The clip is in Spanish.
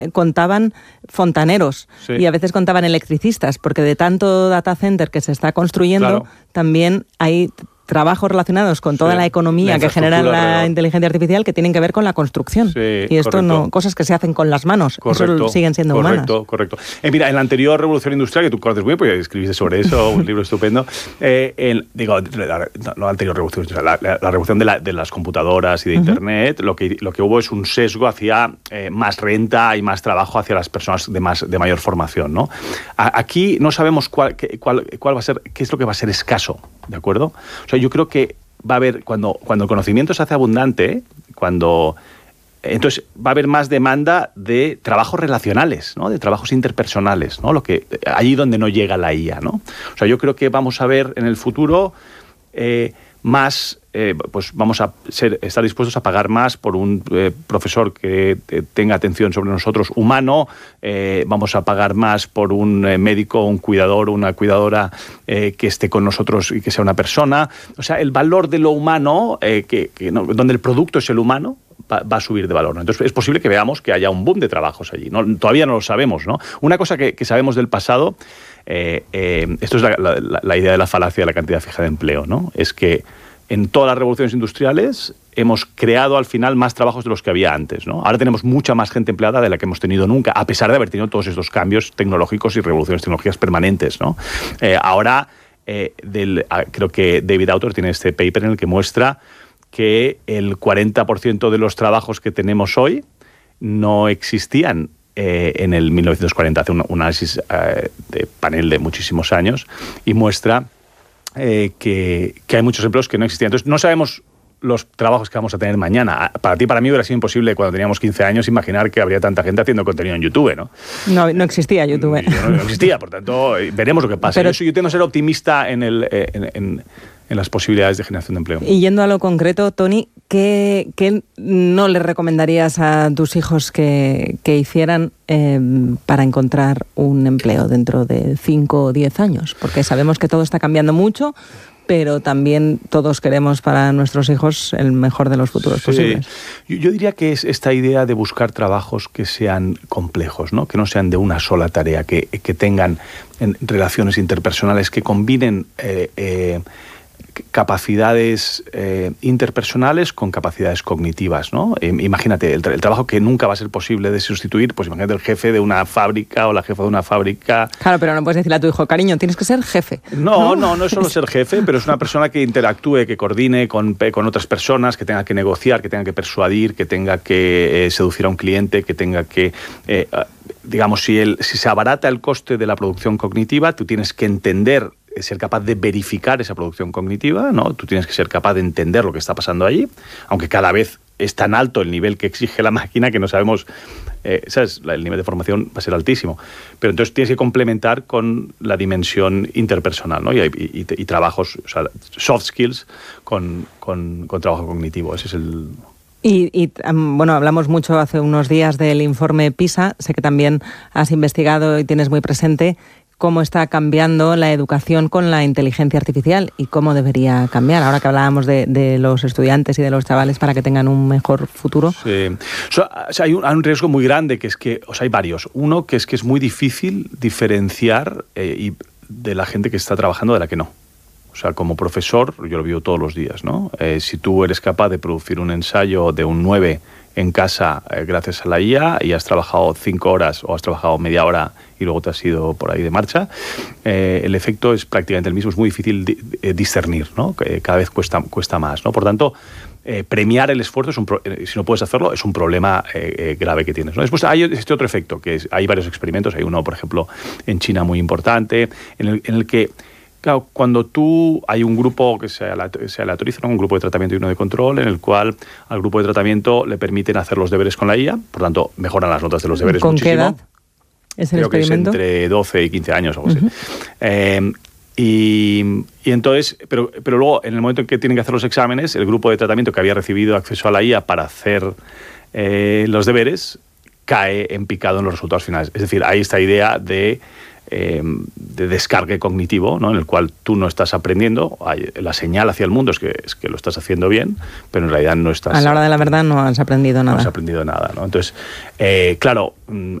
contaban fontaneros y a veces contaban electricistas, porque de tanto data center que se está construyendo, también hay trabajos relacionados con toda la economía que genera la inteligencia artificial que tienen que ver con la construcción. Y esto no, cosas que se hacen con las manos, eso siguen siendo humanas. Correcto. Mira, en la anterior revolución industrial, que tú conoces muy bien, porque escribiste sobre eso, un libro estupendo, no la anterior revolución industrial, la revolución de las computadoras y de Internet, lo que hubo es un sesgo hacia más renta y más trabajo hacia las personas de mayor formación, ¿no? Aquí no sabemos cuál va a ser, qué es lo que va a ser escaso, ¿de acuerdo? O sea, yo creo que va a haber, cuando el conocimiento se hace abundante, entonces va a haber más demanda de trabajos relacionales, ¿no? De trabajos interpersonales, ¿no? Allí donde no llega la IA, ¿no? O sea, yo creo que vamos a ver en el futuro más, pues vamos a estar dispuestos a pagar más por un profesor que tenga atención sobre nosotros humano, vamos a pagar más por un médico, un cuidador, una cuidadora que esté con nosotros y que sea una persona. O sea, el valor de lo humano, donde el producto es el humano, va a subir de valor, ¿no? Entonces es posible que veamos que haya un boom de trabajos allí, ¿no? Todavía no lo sabemos, ¿no? Una cosa que sabemos del pasado, esto es la idea de la falacia de la cantidad fija de empleo, ¿no? Es que en todas las revoluciones industriales hemos creado al final más trabajos de los que había antes, ¿no? Ahora tenemos mucha más gente empleada de la que hemos tenido nunca, a pesar de haber tenido todos estos cambios tecnológicos y revoluciones tecnológicas permanentes, ¿no? Ahora, creo que David Autor tiene este paper en el que muestra que el 40% de los trabajos que tenemos hoy no existían en el 1940. Hace un análisis de panel de muchísimos años y muestra que hay muchos empleos que no existían. Entonces, no sabemos los trabajos que vamos a tener mañana. Para ti, para mí, hubiera sido imposible cuando teníamos 15 años imaginar que habría tanta gente haciendo contenido en YouTube, ¿no? No existía YouTube. No existía, por tanto, veremos lo que pasa. Pero yo tengo que ser optimista en las posibilidades de generación de empleo. Y yendo a lo concreto, Toni, ¿qué no le recomendarías a tus hijos que hicieran para encontrar un empleo dentro de 5 o 10 años? Porque sabemos que todo está cambiando mucho, pero también todos queremos para nuestros hijos el mejor de los futuros posibles. Yo diría que es esta idea de buscar trabajos que sean complejos, ¿no? Que no sean de una sola tarea, que tengan relaciones interpersonales, que combinen capacidades interpersonales con capacidades cognitivas, ¿no? Imagínate, el trabajo que nunca va a ser posible de sustituir, pues imagínate el jefe de una fábrica o la jefa de una fábrica. Claro, pero no puedes decirle a tu hijo, cariño, tienes que ser jefe. No es solo ser jefe, pero es una persona que interactúe, que coordine con otras personas, que tenga que negociar, que tenga que persuadir, que tenga que seducir a un cliente, que tenga que... digamos, si se abarata el coste de la producción cognitiva, tú tienes que entender, ser capaz de verificar esa producción cognitiva, ¿no? Tú tienes que ser capaz de entender lo que está pasando allí, aunque cada vez es tan alto el nivel que exige la máquina que no sabemos, ¿sabes? El nivel de formación va a ser altísimo. Pero entonces tienes que complementar con la dimensión interpersonal, ¿no? Y trabajos, o sea, soft skills con trabajo cognitivo. Ese es el... Bueno, hablamos mucho hace unos días del informe PISA. Sé que también has investigado y tienes muy presente cómo está cambiando la educación con la inteligencia artificial y cómo debería cambiar, ahora que hablábamos de los estudiantes y de los chavales para que tengan un mejor futuro. Sí. O sea, hay un riesgo muy grande, que es que, o sea, hay varios. Uno, que es muy difícil diferenciar de la gente que está trabajando de la que no. O sea, como profesor, yo lo vivo todos los días, ¿no? Si tú eres capaz de producir un ensayo de un 9 en casa gracias a la IA y has trabajado 5 horas o has trabajado media hora y luego te has ido por ahí de marcha, el efecto es prácticamente el mismo. Es muy difícil discernir, ¿no? Cada vez cuesta más, ¿no? Por tanto, premiar el esfuerzo, si no puedes hacerlo, es un problema grave que tienes, ¿no? Después hay este otro efecto, que hay varios experimentos. Hay uno, por ejemplo, en China muy importante, en el que, claro, cuando hay un grupo que se aleatoriza, ¿no? Un grupo de tratamiento y uno de control, en el cual al grupo de tratamiento le permiten hacer los deberes con la IA, por tanto, mejoran las notas de los deberes muchísimo. ¿Con qué edad es el Creo experimento? Que es entre 12 y 15 años o algo así. Y entonces, pero luego, en el momento en que tienen que hacer los exámenes, el grupo de tratamiento que había recibido acceso a la IA para hacer los deberes cae en picado en los resultados finales. Es decir, hay esta idea de de descargue cognitivo, ¿no? En el cual tú no estás aprendiendo. La señal hacia el mundo es que lo estás haciendo bien, pero en realidad no estás... A la hora de la verdad no has aprendido nada. No has aprendido nada, ¿no? Entonces, claro,